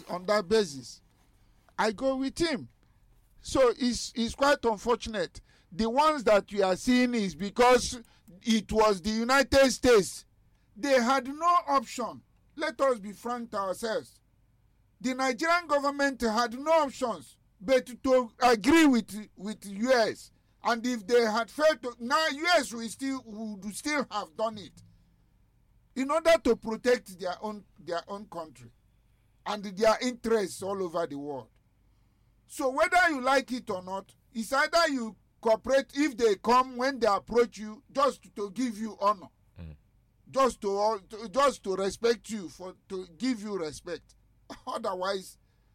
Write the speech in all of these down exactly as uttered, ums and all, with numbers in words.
on that basis, I go with him. So it's, it's quite unfortunate. The ones that we are seeing is because it was the United States. They had no option. Let us be frank to ourselves. The Nigerian government had no options but to agree with with U S. And if they had failed to, now U S will still would still have done it in order to protect their own their own country and their interests all over the world. So whether you like it or not, it's either you cooperate if they come when they approach you just to give you honor, mm. just to, to just to respect you, for to give you respect. Otherwise,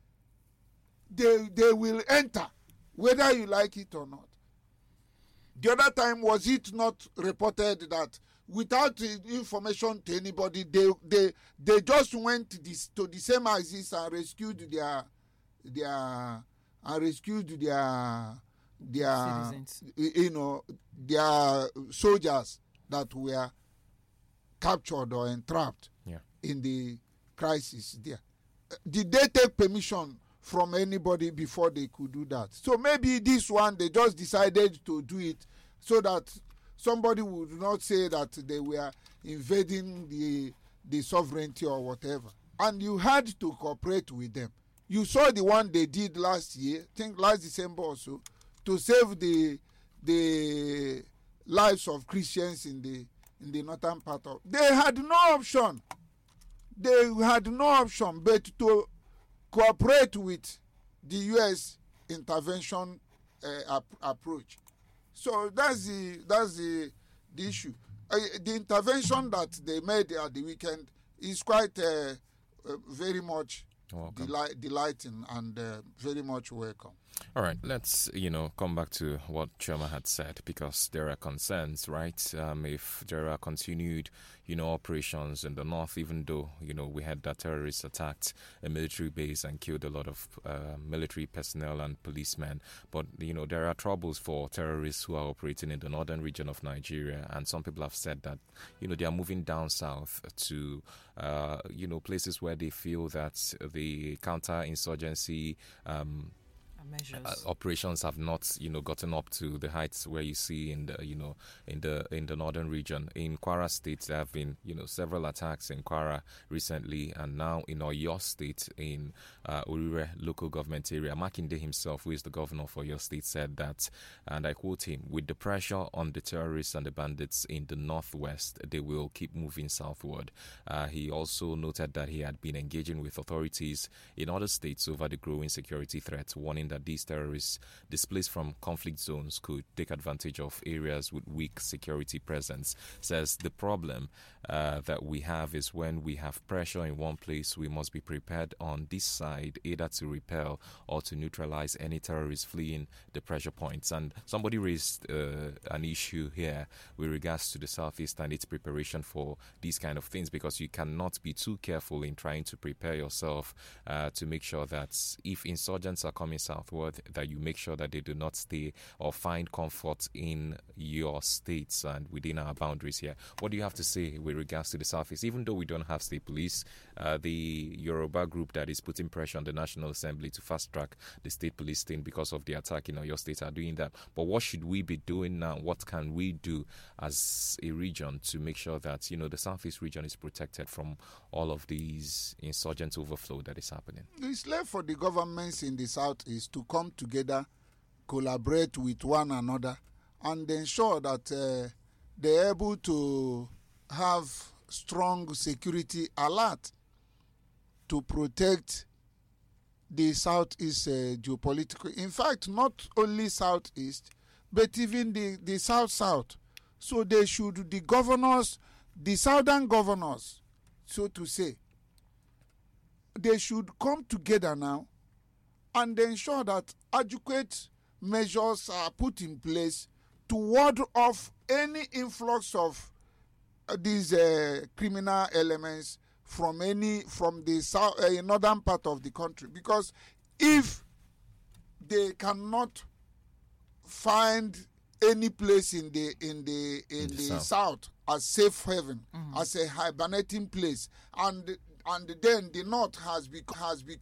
they they will enter whether you like it or not. The other time, was it not reported that without information to anybody, they they they just went this, to the same ISIS and rescued their their and rescued their their citizens. You know, their soldiers that were captured or entrapped yeah. in the crisis there. Did they take permission from anybody before they could do that? So maybe this one, they just decided to do it so that somebody would not say that they were invading the the sovereignty or whatever. And you had to cooperate with them. You saw the one they did last year, I think last December or so, to save the the lives of Christians in the in the northern part of. They had no option. They had no option but to cooperate with the U S intervention uh, ap- approach. So that's the that's the the issue. Uh, the intervention that they made at the weekend is quite uh, uh, very much delight, delighting and uh, very much welcome. All right, let's, you know, come back to what Chioma had said, because there are concerns, right? Um, if there are continued, you know, operations in the north, even though, you know, we had that terrorists attacked a military base and killed a lot of uh, military personnel and policemen. But, you know, there are troubles for terrorists who are operating in the northern region of Nigeria. And some people have said that, you know, they are moving down south to, uh, you know, places where they feel that the counterinsurgency um measures. Uh, operations have not, you know, gotten up to the heights where you see in the, you know, in the in the northern region. In Kwara State, there have been, you know, several attacks in Kwara recently, and now in Oyo State, in uh, Urire local government area. Makinde himself, who is the governor for Oyo State, said that, and I quote him, "With the pressure on the terrorists and the bandits in the northwest, they will keep moving southward." Uh, he also noted that he had been engaging with authorities in other states over the growing security threat, warning that that these terrorists displaced from conflict zones could take advantage of areas with weak security presence. Says the problem uh, that we have is when we have pressure in one place, we must be prepared on this side either to repel or to neutralize any terrorists fleeing the pressure points. And somebody raised uh, an issue here with regards to the Southeast and its preparation for these kind of things, because you cannot be too careful in trying to prepare yourself uh, to make sure that if insurgents are coming southward, that you make sure that they do not stay or find comfort in your states and within our boundaries here. What do you have to say with regards to the Southeast? Even though we don't have state police, uh, the Yoruba group that is putting pressure on the National Assembly to fast track the state police thing because of the attack in your state are doing that. But what should we be doing now? What can we do as a region to make sure that, you know, the Southeast region is protected from all of these insurgent overflow that is happening? It's left for the governments in the Southeast to come together, collaborate with one another, and ensure that uh, they're able to have strong security alert to protect the Southeast uh, geopolitical. In fact, not only Southeast, but even the, the South-South. So they should, the governors, the Southern governors, so to say, they should come together now and ensure that adequate measures are put in place to ward off any influx of uh, these uh, criminal elements from any from the south, uh, northern part of the country. Because if they cannot find any place in the in the in, in the, the south. south as safe haven, mm-hmm. as a hibernating place, and and then the north has become has become